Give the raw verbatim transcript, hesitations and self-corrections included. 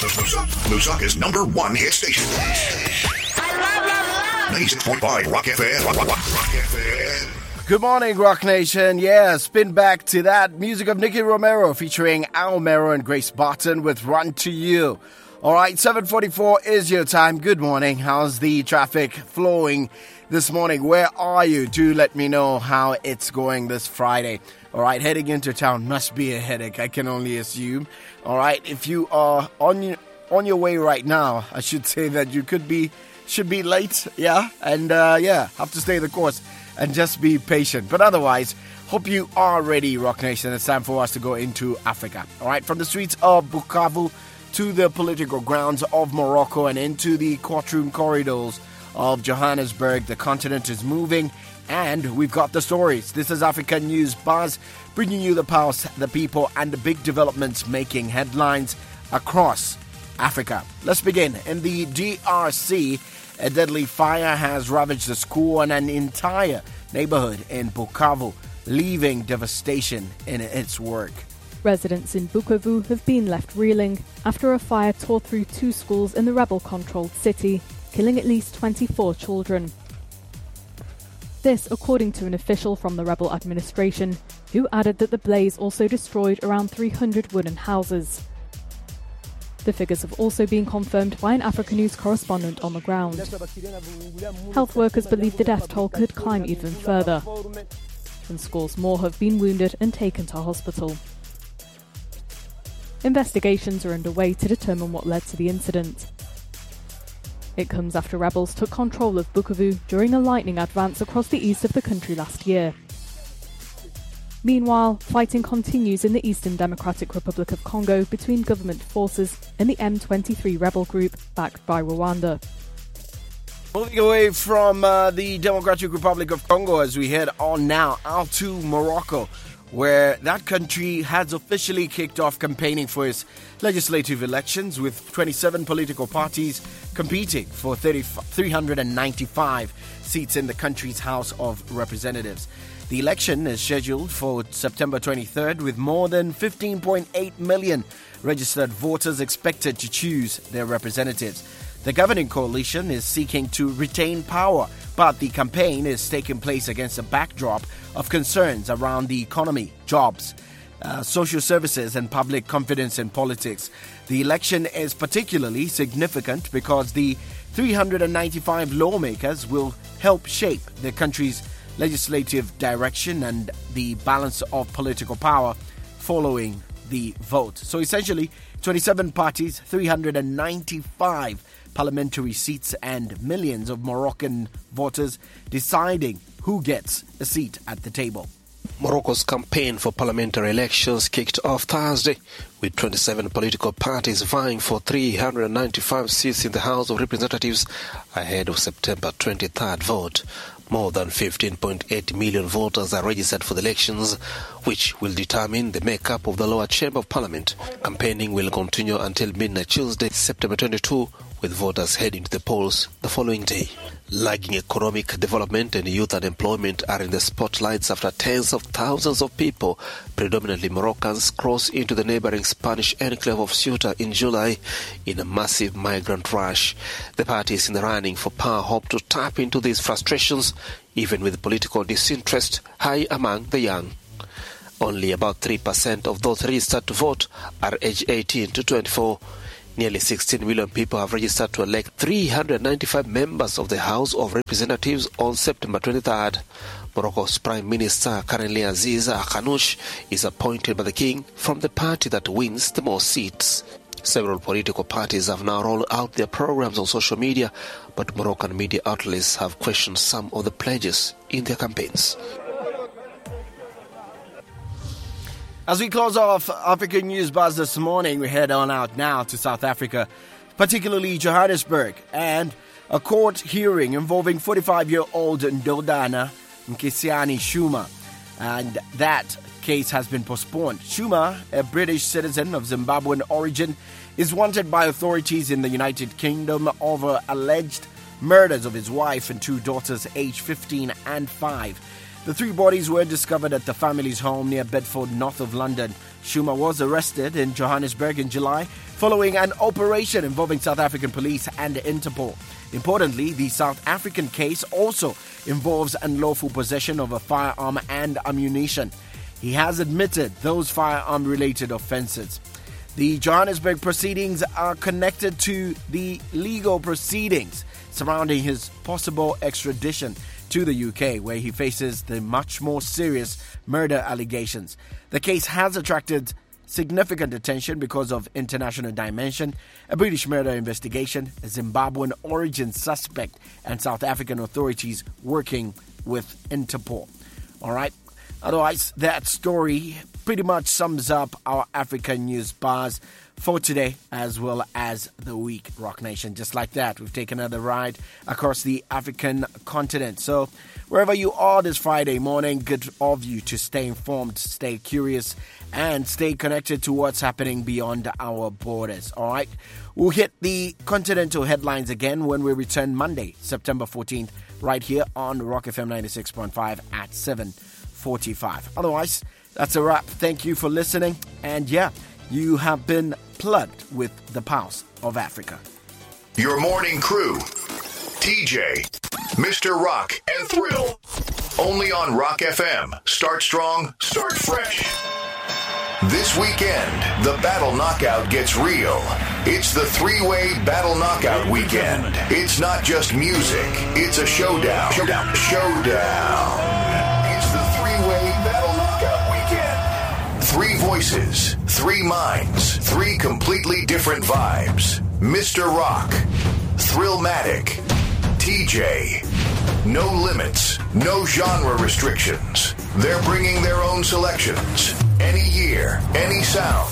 Lusaka's number one hit station. ninety-six point five Rock F M. Rock, Rock, Rock F M. Good morning, Rock Nation. Yeah, spin back to that music of Nicky Romero featuring Al Mero and Grace Barton with Run to You. All right, seven forty-four is your time. Good morning. How's the traffic flowing this morning? Where are you? Do let me know how it's going this Friday. All right, heading into town must be a headache, I can only assume. All right, if you are on your, on your way right now, I should say that you could be, should be late, yeah, and uh, yeah, have to stay the course and just be patient. But otherwise, hope you are ready, Rock Nation. It's time for us to go into Africa. All right, from the streets of Bukavu to the political grounds of Morocco and into the courtroom corridors of Johannesburg, the continent is moving. And we've got the stories. This is Africa News Buzz, bringing you the pulse, the people, and the big developments making headlines across Africa. Let's begin. In the D R C, a deadly fire has ravaged a school and an entire neighborhood in Bukavu, leaving devastation in its wake. Residents in Bukavu have been left reeling after a fire tore through two schools in the rebel-controlled city, killing at least twenty-four children. This, according to an official from the rebel administration, who added that the blaze also destroyed around three hundred wooden houses. The figures have also been confirmed by an Africa News correspondent on the ground. Health workers believe the death toll could climb even further, and scores more have been wounded and taken to hospital. Investigations are underway to determine what led to the incident. It comes after rebels took control of Bukavu during a lightning advance across the east of the country last year. Meanwhile, fighting continues in the Eastern Democratic Republic of Congo between government forces and the M twenty-three rebel group backed by Rwanda. Moving away from uh, the Democratic Republic of Congo as we head on now out to Morocco, where that country has officially kicked off campaigning for its legislative elections, with twenty-seven political parties competing for three hundred ninety-five seats in the country's House of Representatives. The election is scheduled for September twenty-third, with more than fifteen point eight million registered voters expected to choose their representatives. The governing coalition is seeking to retain power, but the campaign is taking place against a backdrop of concerns around the economy, jobs, uh, social services, and public confidence in politics. The election is particularly significant because the three hundred ninety-five lawmakers will help shape the country's legislative direction and the balance of political power following the vote. So essentially, twenty-seven parties, three hundred ninety-five parliamentary seats, and millions of Moroccan voters deciding who gets a seat at the table. Morocco's campaign for parliamentary elections kicked off Thursday, with twenty-seven political parties vying for three hundred ninety-five seats in the House of Representatives ahead of September twenty-third vote. More than fifteen point eight million voters are registered for the elections, which will determine the makeup of the lower chamber of parliament. Campaigning will continue until midnight Tuesday, September twenty-second, with voters heading to the polls the following day. Lagging economic development and youth unemployment are in the spotlights after tens of thousands of people, predominantly Moroccans, crossed into the neighboring Spanish enclave of Ceuta in July in a massive migrant rush. The parties in the running for power hope to tap into these frustrations, even with political disinterest high among the young. Only about three percent of those registered to vote are aged eighteen to twenty-four. Nearly sixteen million people have registered to elect three hundred ninety-five members of the House of Representatives on September twenty-third. Morocco's Prime Minister, currently Aziz Akhanouch, is appointed by the King from the party that wins the most seats. Several political parties have now rolled out their programs on social media, but Moroccan media outlets have questioned some of the pledges in their campaigns. As we close off African News Buzz this morning, we head on out now to South Africa, particularly Johannesburg, and a court hearing involving forty-five-year-old Ndodana Nkesiani Shuma, and that case has been postponed. Shuma, a British citizen of Zimbabwean origin, is wanted by authorities in the United Kingdom over alleged murders of his wife and two daughters aged fifteen and five. The three bodies were discovered at the family's home near Bedford, north of London. Schumer was arrested in Johannesburg in July following an operation involving South African police and Interpol. Importantly, the South African case also involves unlawful possession of a firearm and ammunition. He has admitted those firearm-related offences. The Johannesburg proceedings are connected to the legal proceedings surrounding his possible extradition to the U K, where he faces the much more serious murder allegations. The case has attracted significant attention because of international dimension, a British murder investigation, a Zimbabwean origin suspect, and South African authorities working with Interpol. All right. Otherwise, that story pretty much sums up our African news bars for today as well as the week, Rock Nation. Just like that, we've taken another ride across the African continent. So wherever you are this Friday morning, good of you to stay informed, stay curious, and stay connected to what's happening beyond our borders. All right, we'll hit the continental headlines again when we return Monday, September fourteenth, right here on Rock F M ninety-six point five at seven forty-five. Otherwise, that's a wrap. Thank you for listening. And yeah, you have been plugged with the pulse of Africa. Your morning crew, T J, Mister Rock, and Thrill. Only on Rock F M. Start strong, start fresh. This weekend, the Battle Knockout gets real. It's the three-way Battle Knockout weekend. It's not just music. It's a showdown. Showdown. Showdown. It's the three-way Battle Knockout weekend. Three voices, three minds, three completely different vibes. Mister Rock, Thrillmatic, T J. No limits, no genre restrictions. They're bringing their own selections. Any year, any sound.